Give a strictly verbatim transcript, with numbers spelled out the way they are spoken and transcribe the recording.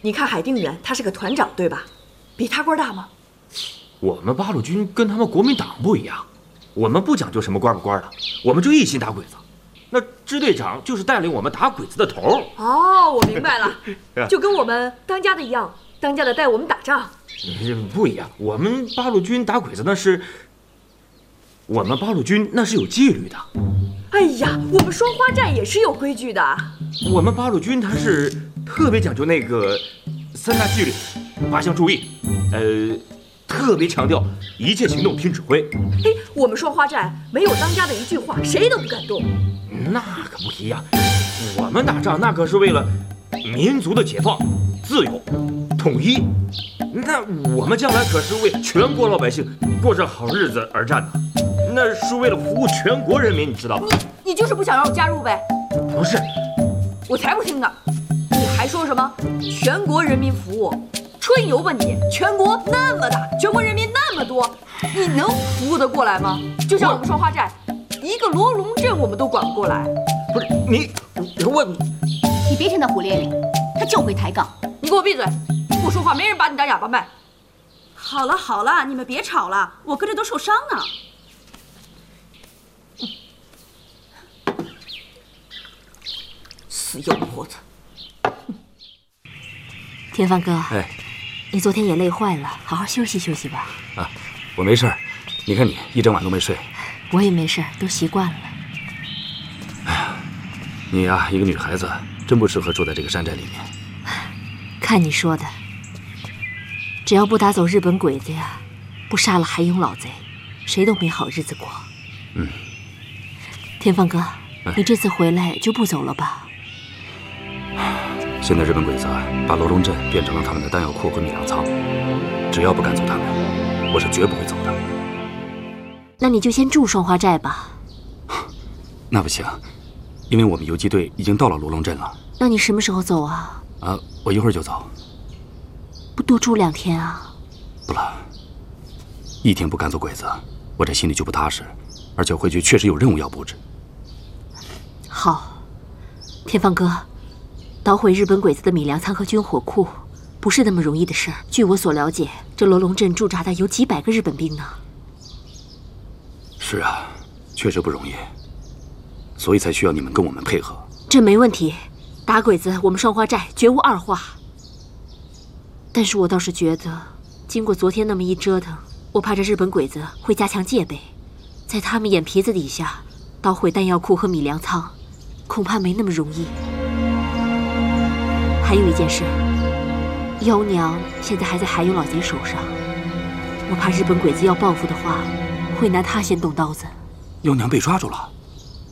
你看海定远，他是个团长，对吧？比他官大吗？ 我们八路军跟他们国民党不一样，我们不讲究什么官不官的，我们就一心打鬼子。那支队长就是带领我们打鬼子的头。 哦，我明白了，就跟我们当家的一样，当家的带我们打仗。 不一样，我们八路军打鬼子那是，我们八路军那是有纪律的。 哎呀，我们双花寨也是有规矩的。 我们八路军他是特别讲究那个三大纪律、八项注意，呃，特别强调一切行动听指挥。 哎，我们双花寨没有当家的一句话，谁都不敢动。 那可不一样，我们打仗那可是为了民族的解放、自由、统一。那我们将来可是为全国老百姓过上好日子而战的，那是为了服务全国人民，你知道吧？ 你你就是不想让我加入呗？ 不是， 我才不听呢！你还说什么全国人民服务？吹牛吧你！全国那么大，全国人民那么多，你能服务得过来吗？就像我们双花寨，一个罗龙镇我们都管不过来。 不是你，我， 你别听他胡咧咧，他就会抬杠。 你给我闭嘴！不说话，没人把你当哑巴卖。 好了好了，你们别吵了，我哥这都受伤呢。 死妖婆子！ 天放哥， 哎， 你昨天也累坏了，好好休息休息吧。 啊，我没事儿。你看你一整晚都没睡。 我也没事儿，都习惯了。 哎呀，你呀，一个女孩子真不适合住在这个山寨里面。 看你说的，只要不打走日本鬼子呀，不杀了海勇老贼，谁都没好日子过。 嗯。 天放哥， 哎、 你这次回来就不走了吧？ 现在日本鬼子把罗龙镇变成了他们的弹药库和米粮仓，只要不赶走他们，我是绝不会走的。 那你就先住双花寨吧。 那不行，因为我们游击队已经到了罗龙镇了。 那你什么时候走啊？ 啊，我一会儿就走。 不多住两天啊？ 不了，一天不赶走鬼子，我这心里就不踏实，而且回去确实有任务要布置。 好，天放哥，捣毁日本鬼子的米粮仓和军火库，不是那么容易的事儿。据我所了解，这罗龙镇驻扎的有几百个日本兵呢。 是啊，确实不容易，所以才需要你们跟我们配合。 这没问题，打鬼子我们双花寨绝无二话。但是我倒是觉得，经过昨天那么一折腾，我怕这日本鬼子会加强戒备，在他们眼皮子底下捣毁弹药库和米粮仓，恐怕没那么容易。还有一件事，妖娘现在还在海勇老贼手上，我怕日本鬼子要报复的话，会拿他先动刀子。 妖娘被抓住了？